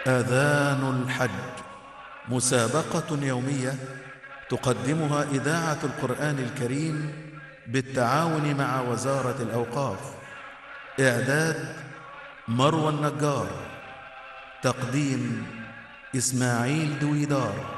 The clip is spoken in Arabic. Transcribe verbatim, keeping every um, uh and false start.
آذان الحج، مسابقة يومية تقدمها إذاعة القرآن الكريم بالتعاون مع وزارة الأوقاف. إعداد مروى النجار، تقديم إسماعيل دويدار.